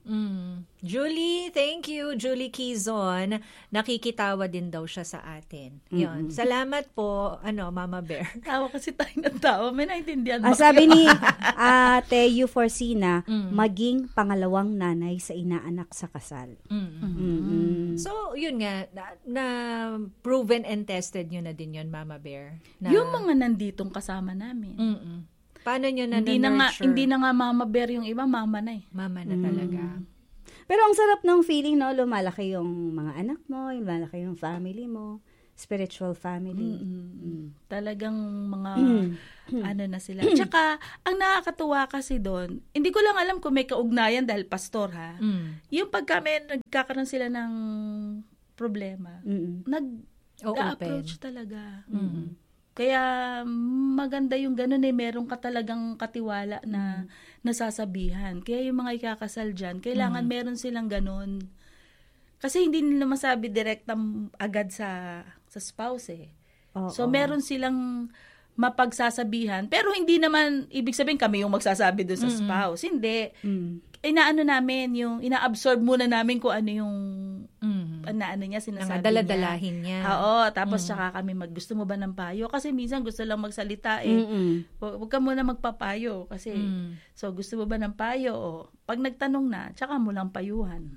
Julie, thank you. Julie Quizon, nakikitawa din daw siya sa atin. Yun. Salamat po, Mama Bear. Tawa kasi tayo ng tawa. May naintindihan ba? Sabi ni Teo Forcina, maging pangalawang nanay sa inaanak sa kasal. So, yun nga, na proven and tested nyo na din yun, Mama Bear. Yung mga nanditong kasama namin. Paano nyo na Hindi na nga Mama Bear yung iba, mama na eh. Mama na talaga. Pero ang sarap ng feeling, no? Lumalaki yung mga anak mo, lumalaki yung family mo, spiritual family. Talagang mga na sila. Tsaka, ang nakakatuwa kasi doon, hindi ko lang alam kung may kaugnayan dahil pastor ha. Yung pagka may nagkakaroon sila ng problema, nag-approach talaga. Kaya maganda yung ganun meron ka talagang katiwala na nasasabihan. Kaya yung mga ikakasal dyan, kailangan meron silang ganun. Kasi hindi nila masabi direkta agad sa spouse eh. So meron silang mapagsasabihan. Pero hindi naman ibig sabihin kami yung magsasabi doon sa spouse. Hindi. Inaano namin, yung ina-absorb muna namin kung ano yung niya, sinasabi niya. Daladalahin niya. Oo, tapos saka kami gusto mo ba ng payo? Kasi minsan gusto lang magsalita eh. Huwag ka muna magpapayo kasi so gusto mo ba ng payo? Pag nagtanong na, tsaka mo lang payuhan.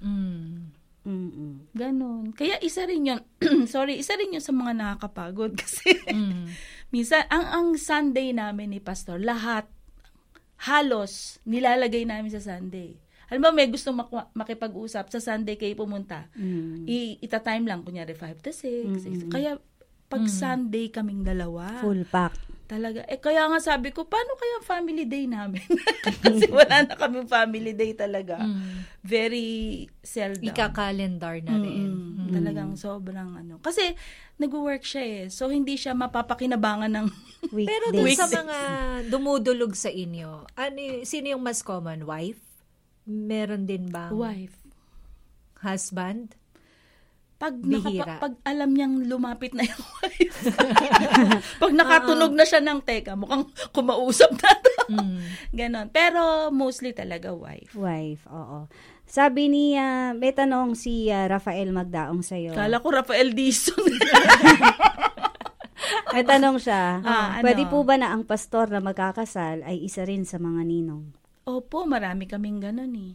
Ganon. Kaya isa rin yun, isa rin yun sa mga nakakapagod kasi minsan, ang Sunday namin ni Pastor, lahat halos nilalagay namin sa Sunday. Alam mo, may gusto makipag-usap sa Sunday kayo pumunta. Ita-time lang, kunyari 5 to 6. Kaya pag Sunday kaming dalawa. Full pack. Talaga. Kaya nga sabi ko, paano kaya family day namin? Kasi wala na kaming family day talaga. Very seldom. Ika-calendar na rin. Talagang sobrang Kasi nag-work siya eh. So, hindi siya mapapakinabangan ng weekdays. Pero dun sa mga dumudulog sa inyo, sino yung mas common? Wife? Meron din bang wife? Husband? Pag alam niyang lumapit na yung wife. Pag nakatunog na siya ng teka, mukhang kumausap na to. Ganon. Pero mostly talaga wife. Wife, oo. Sabi ni, may tanong si Rafael Magdaong sa'yo. Kala ko Rafael Dizon. May tanong siya, pwede po ba na ang pastor na magkakasal ay isa rin sa mga ninong? Opo, marami kaming ganon eh.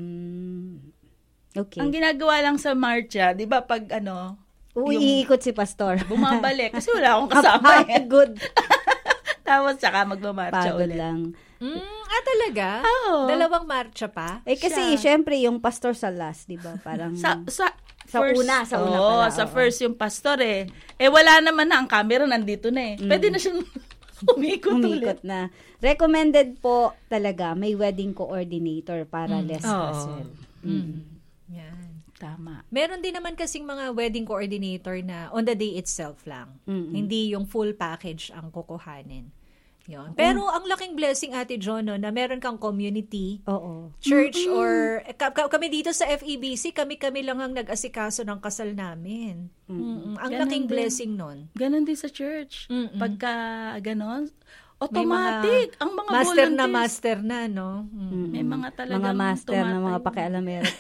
Okay. Ang ginagawa lang sa marcha, di ba pag iikot si pastor. Bumabalik kasi wala akong kasama. Good. Tapos saka magmamarcha Pagod ulit. lang. Talaga? Oo. Dalawang marcha pa? Kasi syempre yung pastor sa last, di ba? Parang Sa first, una pala. Sa first yung pastor eh. Wala naman na, ang camera nandito na eh. Pwede na siyang umikot ulit. na. Recommended po talaga, may wedding coordinator para less hassle. Yan. Tama. Meron din naman kasing mga wedding coordinator na on the day itself lang. Hindi yung full package ang kukuhanin. Yun. Pero ang laking blessing, Ate Jono, na meron kang community, church, or kami dito sa FEBC, kami lang ang nag-asikaso ng kasal namin. Ang Ganon laking din. blessing nun. Ganon din sa church. Pagka ganon, automatic. Ang mga master na, no? May mga talagang mga master na mga pakialamera.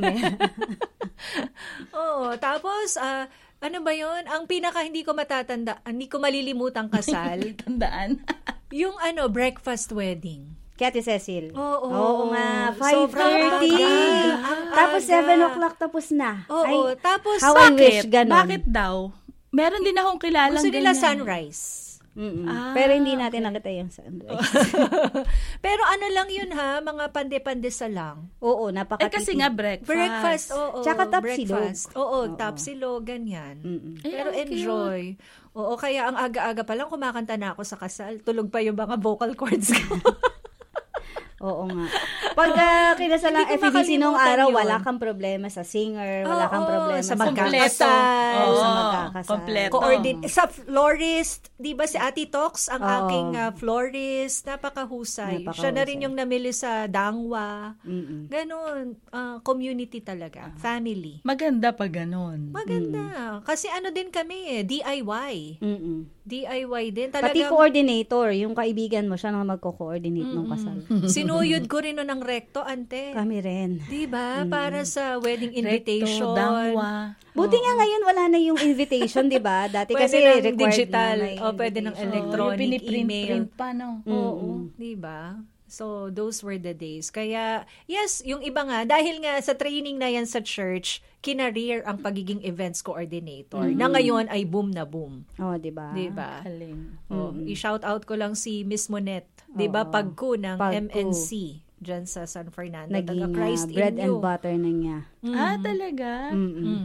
Oo. Tapos, ano ba yun? Ang pinaka hindi ko malilimutang kasal. Tandaan. Yung breakfast wedding. Kaya Ate Cecil. Oo nga. 5:30. Sobrang Tapos 7:00 tapos na. Oo. Tapos, how I wish ganun. Bakit daw? Meron din akong kilalang gusto nila ganyan. sunrise. Pero hindi natin nakita yung sunrise. Pero ano lang yun mga pande-pandesa lang. Oo, napakatipid. Kasi nga breakfast. Oo. Tsaka tapsilog. Oo, tapsilog, ganyan. Pero enjoy. Oo, kaya ang aga-aga pa lang kumakanta na ako sa kasal. Tulog pa yung mga vocal cords ko. Oo nga. Pag kinasal ang FEBC nung araw, wala kang problema sa singer, wala kang problema sa magkakasal. Oo, sa magkakasal. kompleto. Sa florist, di ba si Ate Tox, ang aking florist, napakahusay. Siya na rin yung namili sa Dangwa. Ganon. Community talaga. Family. Maganda pa ganon. Maganda. Kasi din kami DIY. DIY din. Pati coordinator, yung kaibigan mo, siya nang magko-coordinate ng kasal. Sinuyod ko rin ng ng recto, ante. Kami rin. Diba? Para sa wedding invitation. Recto, dangwa. Buti nga ngayon wala na yung invitation, di ba? Dati Pwede kasi ng required digital. na may Pwede ng invitation. electronic, email. Piniprint pa, no? Oo. Diba? So, those were the days. Kaya, yes, yung iba nga, dahil nga sa training na yan sa church, kinareer ang pagiging events coordinator. Na ngayon ay boom na boom. Oh, di ba? Diba? Galing. Oh, i-shout out ko lang si Miss Monet, 'di ba? Pagku ng Pagku. MNC diyan sa San Fernando. Naging Christ bread in and you. butter na niya. Talaga?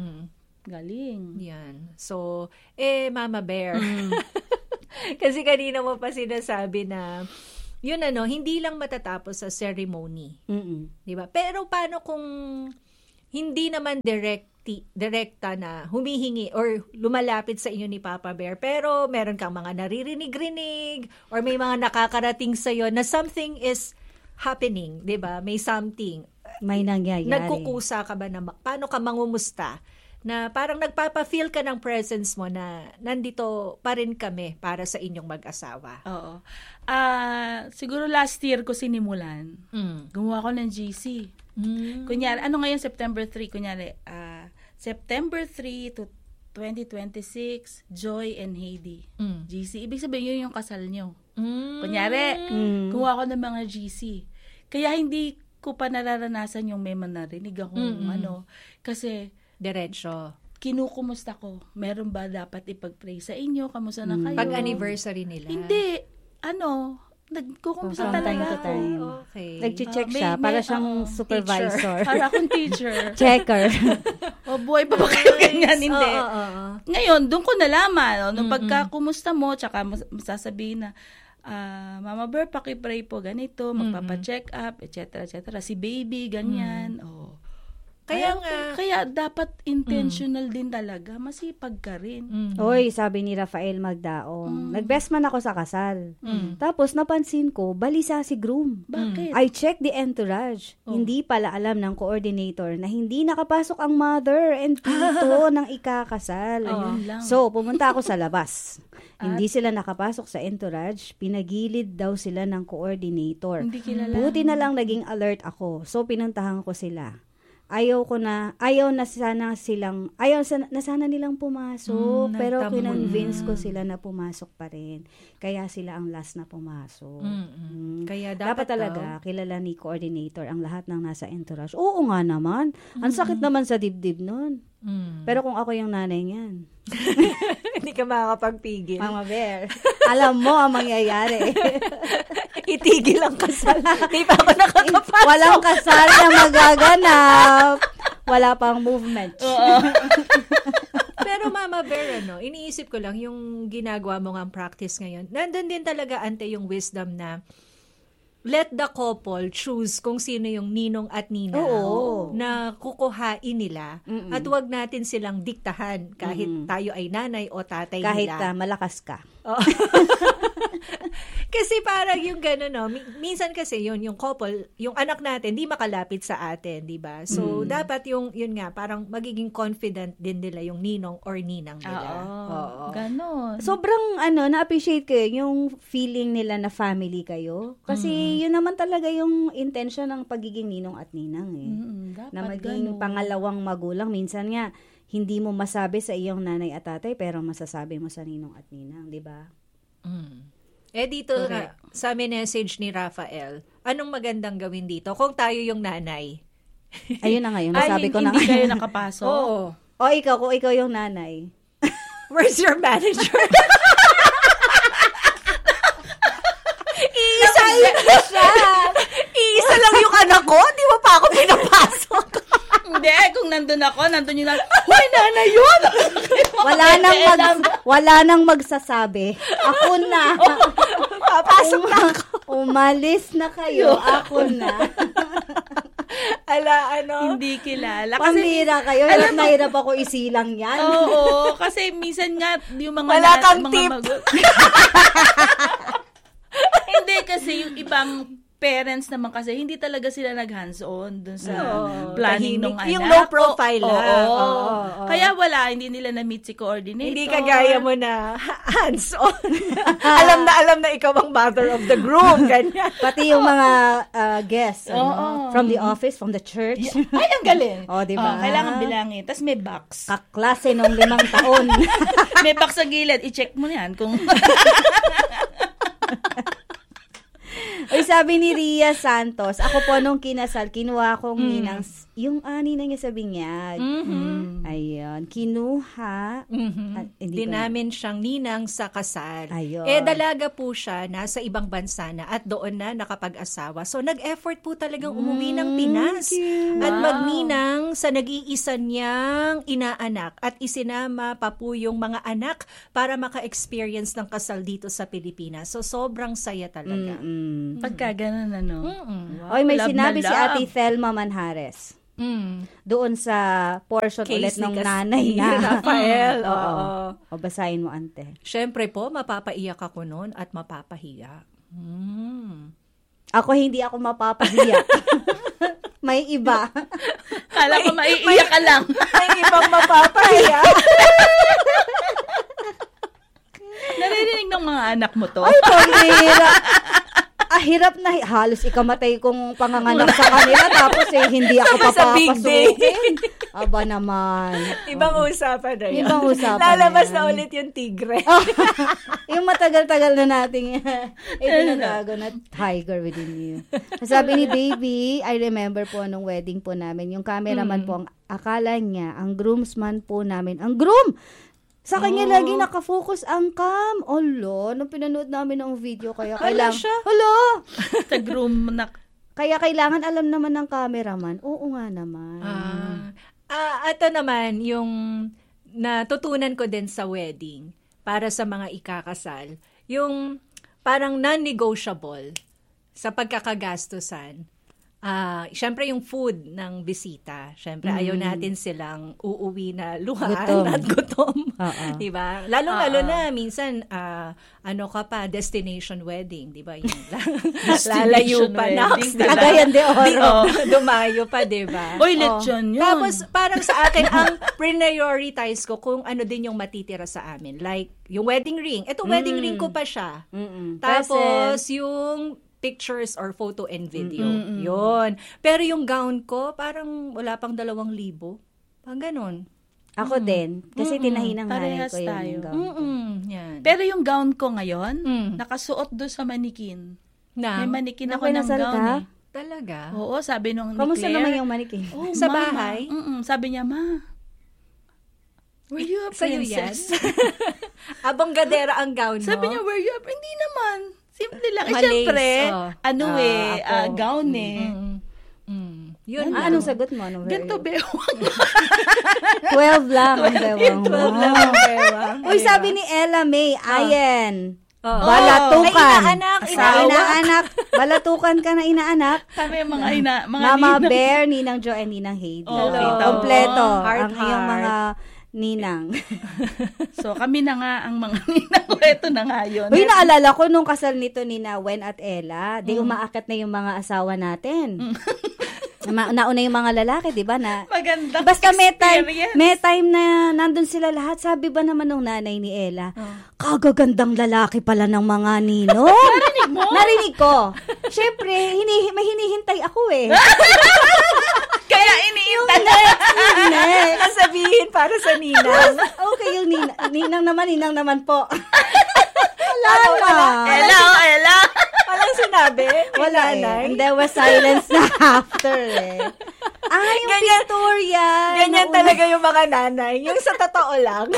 Galing. Yan. So, Mama Bear. Kasi kanina mo pa sinasabi na yun hindi lang matatapos sa ceremony. 'Di ba? Pero paano kung hindi naman direkta na humihingi or lumalapit sa inyo ni Papa Bear, pero meron kang mga naririnig-rinig or may mga nakakarating sa iyo na something is happening, 'di ba? May something. May nangyayari. Nagkukusa ka ba na paano ka mangumusta? Na parang nagpapa-feel ka ng presence mo na nandito pa rin kami para sa inyong mag-asawa. Oo. Siguro last year ko sinimulan. Gumawa ko ng GC. Kunyari, ano ngayon September 3? Kunyari, September 3 to 2026, Joy and Heidi. GC. Ibig sabihin, yun yung kasal nyo. Kunyari, gumawa ko ng mga GC. Kaya hindi ko pa nararanasan yung may manarinig akong kasi Diretso. kinukumusta ko. Meron ba dapat ipag-pray sa inyo? Kamusta na kayo? Pag-anniversary nila. Hindi. Nagkukumusta From talaga time to ako. time. Okay. Nag-check May- siya para may- siyang supervisor. Para akong teacher. Checker. O buhay pa ba kayo ganyan? Hindi. Oo. Ngayon, doon ko nalaman. Nung pagkakumusta mo, tsaka masasabihin na, Mama Bear, pakipray po ganito, magpapa-check up, etc. Si baby, ganyan. Kaya dapat intentional din talaga. Masipag ka rin. Oy, sabi ni Rafael Magdaong, nag-best man ako sa kasal. Tapos napansin ko, balisa si groom. Bakit? I checked the entourage. Hindi pala alam ng coordinator na hindi nakapasok ang mother and tito ng ikakasal. Ayun lang. So, pumunta ako sa labas. Hindi sila nakapasok sa entourage. Pinagilid daw sila ng coordinator. Hindi kilala. Buti na lang naging alert ako. So, pinuntahan ko sila. Ayaw na sana nilang pumasok, pero nagtampo kinonvince ko sila na pumasok pa rin. Kaya sila ang last na pumasok. Kaya Dapat talaga kilala ni coordinator ang lahat ng nasa entourage. Oo nga naman. Ang sakit naman sa dibdib nun. Pero kung ako yung nanay niyan, hindi ka makakapagpigil. Mama Bear, alam mo ang mangyayari. Itigil ang kasal. Hindi pa ako nakakapasok. Walang kasal na magaganap. Wala pang movement. Pero Mama Bear, iniisip ko lang yung ginagawa mo ng practice ngayon. Nandun din talaga, ante, yung wisdom na let the couple choose kung sino yung ninong at nina na kukuhain nila. At wag natin silang diktahan kahit tayo ay nanay o tatay Kahit nila. malakas ka. Kasi parang yung gano'n, minsan kasi yung couple, yung anak natin, di makalapit sa atin, di ba? So, dapat yun nga, parang magiging confident din nila yung ninong or ninang nila. Oo. Ganon. Sobrang na-appreciate ko yung feeling nila na family kayo. Kasi yun naman talaga yung intention ng pagiging ninong at ninang eh. Dapat Na maging pangalawang magulang. Minsan nga, hindi mo masabi sa iyong nanay at tatay, pero masasabi mo sa ninong at ninang, di ba? Dito sa message ni Rafael, anong magandang gawin dito kung tayo yung nanay? Ayun na nga yun. Nasabi ko na. Hindi kayo nakapasok? Oo. O ikaw, kung ikaw yung nanay. Where's your manager? Iisa lang yung anak ko, di mo pa ako pinapasok. Hindi, kung nandun yung hoy, nanay yun! Wala nang magsasabi. Ako na. Papasok na ako. Umalis na kayo. Ako na. Hindi kilala. Pambira kayo. Hirap ako isilang yan. Oo, kasi minsan nga, yung mga Wala kang tip. Hindi, kasi yung ibang parents naman kasi, hindi talaga sila nag-hands-on dun sa planning ng anak. Yung low profile lang. Kaya wala, hindi nila na-meet si coordinator. Hindi kagaya mo na hands-on. alam na ikaw ang mother of the groom. Ganyan. Pati yung mga guests from the office, from the church. Ay, ang galing. Diba? Kailangan bilangin. Tapos may box. Kaklase nung 5 taon. May box sa gilid. I-check mo yan kung... Uy, sabi ni Ria Santos, ako po nung kinasal, kinuha kong ninang, yung ninang niya sa binyag. Ayun, kinuha. Din namin siyang ninang sa kasal. Ayun. Dalaga po siya, nasa ibang bansa na at doon na nakapag-asawa. So, nag-effort po talagang umuwi ng Pinas. At magninang sa nag-iisa niyang inaanak at isinama pa po yung mga anak para maka-experience ng kasal dito sa Pilipinas. So, sobrang saya talaga. Pagka ganun, ano? Oy, may Love sinabi na si love. Ate Thelma Manhares. Doon sa portion ulit ng nanay na. Rafael. O, basahin mo, ante. Siyempre po, mapapaiyak ako noon at mapapahiya. Ako hindi ako mapapahiya. May iba. Kala ko maiiyak ka lang. May ibang mapapahiya. Naririnig ng mga anak mo to. Ay, pambira. Hirap na. Halos ikamatay kong panganganak sa kanila. Tapos hindi ako Sa big day. papapasukin. Aba naman. Ibang usapan na yan. Ibang usapan Lalabas na yan. na ulit yung tigre. Yung matagal-tagal na nating itinatago na tiger within you. Sabi ni Baby, I remember po nung wedding po namin, yung cameraman po, ang akala niya, ang groomsman po namin, ang groom! Sa kanya lagi nakafocus ang cam. Nung pinanood namin ang video, kaya kailangan... Sa groom na... Kaya kailangan alam naman ng cameraman. Oo nga naman. Ito naman, yung natutunan ko din sa wedding, para sa mga ikakasal, yung parang non-negotiable sa pagkakagastusan. Siyempre yung food ng bisita. Siyempre ayaw natin silang uuwi na luhaan at gutom. Diba? Lalo na minsan ka pa, destination wedding, diba? Yung lalayo pa next. Cagayan de Oro. Dumayo pa, diba? Oy, lechon yun. Tapos parang sa akin, ang prioritize ko kung ano din yung matitira sa amin. Like, yung wedding ring. Ito, wedding ring ko pa siya. Tapos, yung pictures or photo and video. Yun. Pero yung gown ko, parang wala pang 2,000. Pang ganun. Ako din. Kasi tinahinang nanay Parehas ko yun tayo. yung gown. Yan. Pero yung gown ko ngayon, nakasuot doon sa manikin. May manikin ako ng kinasal gown ka? Talaga? Oo, sabi nung ni Kamusta Claire. naman yung manikin? Sa Mama. bahay? Sabi niya, Ma, were you a Sa'yo yan? princess? Abonggadera ang gown mo? Sabi niya, were you a... Hindi naman. Simple lang. Malays, Siyempre, ako. gown eh. Yun. Anong sagot mo? Ganto bewang. 12 lang ang bewang mo. 12 lang ang bewang. Uy, sabi ni Ella May, Ayen. Oo. Balatukan. Ay, inaanak, Inaanak. Balatukan ka na inaanak. Kami mga mga Mama ninang. Bear, Ninang Jo, and Ninang Heidi. Kompleto. Kompleto. Heart, Ang iyong heart. mga ninang. So, kami na nga ang mga ninang ko. Ito na nga yun. Uy, naalala ko nung kasal nito ni na Wen at Ella, di umaakit na yung mga asawa natin. Nauna yung mga lalaki, di ba? Na, Magandang basta may experience. time na nandun sila lahat. Sabi ba naman nung nanay ni Ella, kagagandang lalaki pala ng mga ninong. Narinig mo? Narinig ko. Siyempre, may hinihintay ako eh. Kaya iniintay na. Sabihin para sa ninang. Okay, yung ninang naman po. Wala na. Ella. Walang sinabi. Wala eh. And there was silence na after eh. Yung Ganyan- Victoria. Ganyan talaga yung mga nanay. Yung sa totoo lang.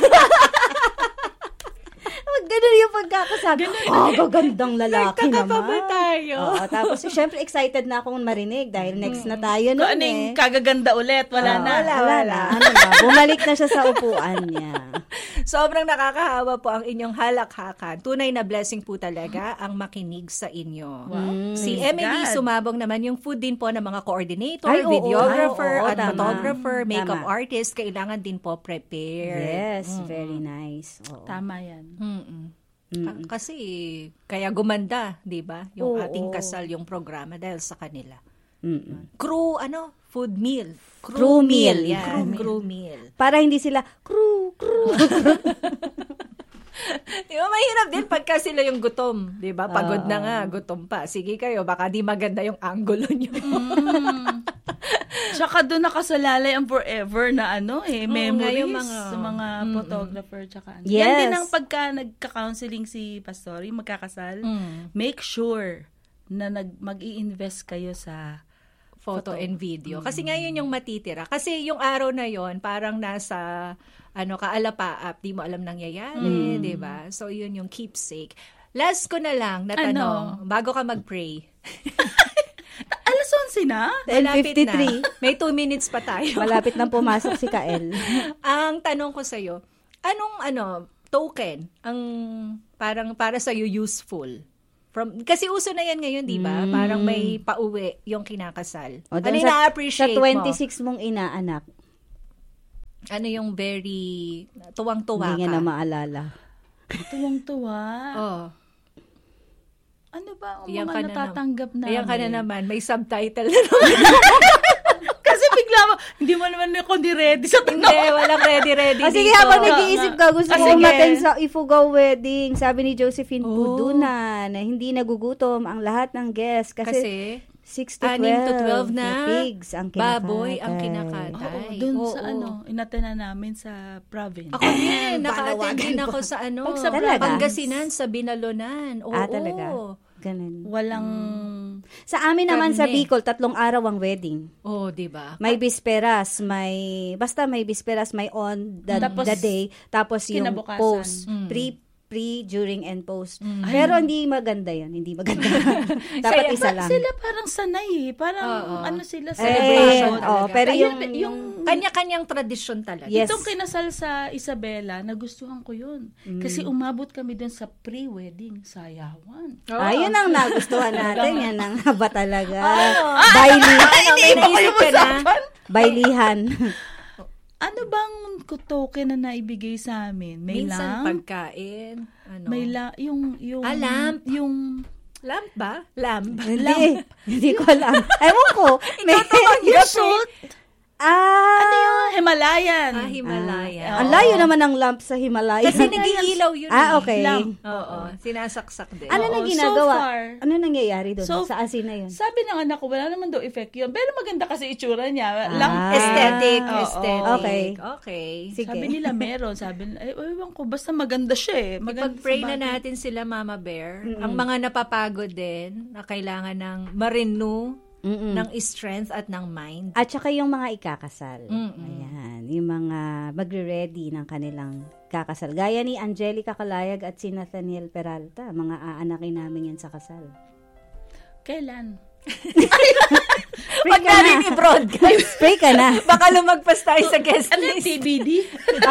Ganun yung pagkakasabi. Gagandang lalaki Nagtaka pa naman. ba tayo? Oo, tapos syempre excited na akong marinig dahil next na tayo Kung nun anong eh. kagaganda ulit, wala na. Wala na. Ano na, bumalik na siya sa upuan niya. Sobrang nakakahawa po ang inyong halakhakan. Tunay na blessing po talaga ang makinig sa inyo. Si Praise Emily God. sumabong naman yung food din po ng mga coordinator, Ay, oo. videographer, Oo, at tama. photographer, makeup Tama. artist. Kailangan din po prepare. Yes, very nice. Oo. Tama yan. Kasi kaya gumanda, 'di ba? Yung ating kasal, yung programa dahil sa kanila. Food meal. Crew meal. Yan, crew meal. Para hindi sila crew. Di ba, mahirap din pagka sila yung gutom. Di ba? Pagod na nga, gutom pa. Sige kayo, baka di maganda yung angulo nyo. Tsaka doon nakasalalay ang forever na memories mga, sa mga photographer. Tsaka, Yes. Yan din ang pagka nagka-counseling si Pastori, magkakasal, make sure na mag-i-invest kayo sa photo and video. Kasi ngayon yung matitira. Kasi yung araw na yon parang nasa kaalapaap, di mo alam nangyayari, di ba? So yun yung keepsake. Last ko na lang na tanong, bago ka mag-pray. Alas 11 na? Malapit 10:53. na. May 2 minutes pa tayo. Malapit na pumasok si Kael. Ang tanong ko sa'yo, anong token ang parang para sa'yo useful? Kasi uso na yan ngayon, di ba? Parang may pauwi yung kinakasal. O, Ano yung na-appreciate sa 26 mong inaanak, ano yung very tuwang-tuwa hindi ka? niya na maalala. Tuwang-tuwa. Oh. Ano ba ang Iyan mga ka na natatanggap namin? Ayan ka na naman. May subtitle na naman. Kasi bigla mo, hindi mo naman ako ready sa tanong. Hindi, walang ready-ready Sige, dito. habang nag-iisip ka, gusto ko Sige. umaten sa Ifugao wedding. Sabi ni Josephine Pudunan na hindi nagugutom ang lahat ng guests kasi 6 to 12, 6 to 12 na pigs ang kinakatay. baboy ang kinakatay. Oo, doon sa inatenan namin sa province. Ako din, naka-attend din ako sa Pag sa Pangasinan, sa Binalonan. Oo. Talaga? Ganun. Walang Sa amin naman sa Karne. Bicol, 3 araw ang wedding. Oh, di ba? May bisperas, basta may bisperas, may on the day, tapos yung kinabukasan. post, pre, during, and post. Pero hindi maganda yun, hindi maganda. Dapat isa lang. Sila parang sanay Parang sila Celebration celebration. pero yung Kanya-kanyang tradisyon talaga. Yes. itong kinasal sa Isabela, nagustuhan ko yun. Kasi umabot kami dun sa pre-wedding sayawan. Ayun ang nagustuhan natin. Yan ang haba talaga. Baylihan. Ano bang token na naibigay sa amin? May Minsan lamp? pagkain. May yung lamp? Yung Lamp ba? Lamp. Hindi ko alam. Ewan ko. yung salt. Ano yun? Himalayan. Himalaya. Ang layo naman ng lamp sa Himalaya. Kasi nag-iilaw yun. Okay. Lamp. Oo. Sinasaksak din. Ano nang so ginagawa? far. Ano nangyayari doon? Sa asin na yun? Sabi ng anak ko, wala naman daw effect yun. Pero maganda kasi itsura niya. Aesthetic. Oo. Aesthetic. Okay. Okay. Sige. Sabi nila meron. Sabi nila, ewan ko, basta maganda siya Maganda Ipag-pray sa na bagay. natin sila, Mama Bear. Ang mga napapagod din, na kailangan ng ma-renew ng strength at ng mind. At saka yung mga ikakasal. Ayan. Yung mga magre-ready ng kanilang kakasal. Gaya ni Angelica Calayag at si Nathaniel Peralta. Mga aanakin namin yan sa kasal. Kailan? Pag natin i-broadcast, Pray ka na. baka lumagpas tayo sa guest Ano yung list. TBD?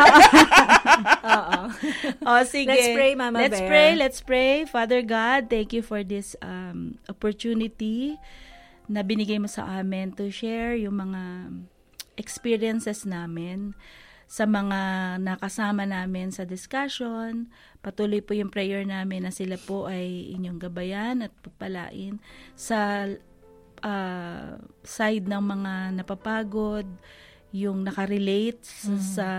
Oo. Sige. Let's pray, Mama Bear. Let's pray. Father God, thank you for this opportunity na binigay mo sa amin to share yung mga experiences namin sa mga nakasama namin sa discussion. Patuloy po yung prayer namin na sila po ay inyong gabayan at pagpalain sa side ng mga napapagod, yung nakarelate sa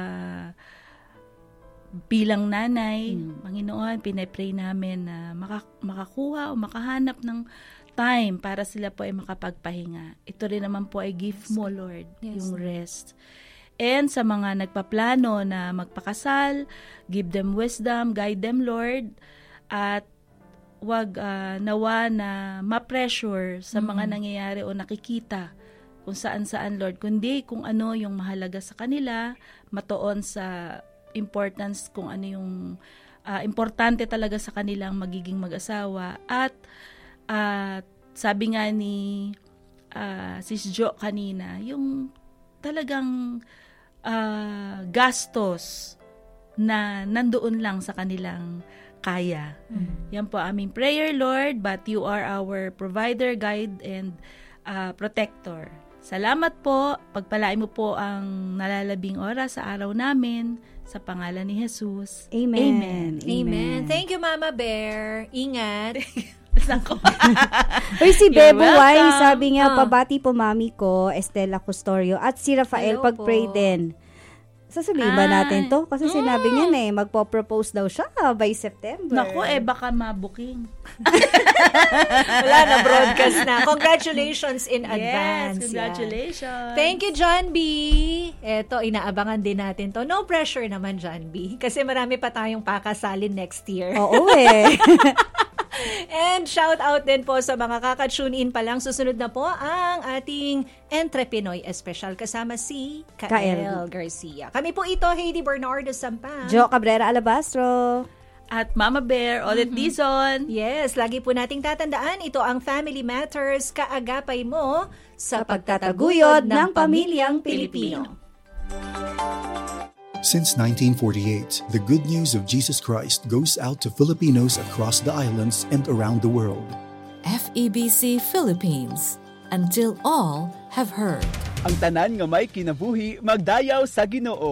bilang nanay. Panginoon, pinay-pray namin na makakuha o makahanap ng time para sila po ay makapagpahinga. Ito rin naman po ay gift mo, Lord, yung rest. And sa mga nagpaplano na magpakasal, give them wisdom, guide them, Lord, at wag nawa na ma-pressure sa mga nangyayari o nakikita kung saan-saan, Lord, kundi kung ano yung mahalaga sa kanila, matuon sa importance kung ano yung importante talaga sa kanilang magiging mag-asawa. At sabi nga ni Sis Jo kanina, yung talagang gastos na nandoon lang sa kanilang kaya. Yan po aming prayer, Lord, but you are our provider, guide, and protector. Salamat po. Pagpalain mo po ang nalalabing oras sa araw namin. Sa pangalan ni Jesus. Amen. Amen. Thank you, Mama Bear. Ingat. Uy, si You're Bebo Y, welcome. sabi niya, pabati po mami ko, Estela Custorio, at si Rafael, Hello pag-pray po. din. Sasabihin ba natin to? Kasi sinabi niya na magpo-propose daw siya by September. Naku, baka mabuking. Wala na, broadcast na. Congratulations in advance. Yes, congratulations. Yan. Thank you, John B. Eto, inaabangan din natin to. No pressure naman, John B. Kasi marami pa tayong pakasalin next year. Oo eh. And shout out din po sa mga kaka-tune in pa lang. Susunod na po ang ating Entre Pinoy Especial kasama si Kael Garcia. Kami po ito, Heidi Bernardo Sampang. Jo Cabrera Alabastro. At Mama Bear, Odette Dizon. Yes, lagi po nating tatandaan, ito ang Family Matters, kaagapay mo sa pagtataguyod ng pamilyang Pilipino. Since 1948, the good news of Jesus Christ goes out to Filipinos across the islands and around the world. FEBC Philippines, until all have heard. Ang tanan nga may kinabuhi magdayaw sa Ginoo.